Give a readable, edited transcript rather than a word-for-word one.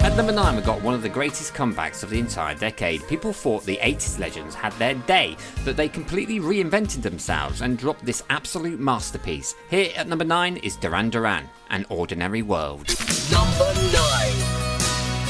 At number 9, we got one of the greatest comebacks of the entire decade. People thought the 80s legends had their day, but they completely reinvented themselves and dropped this absolute masterpiece. Here at number 9 is Duran Duran, An Ordinary World. Number 9.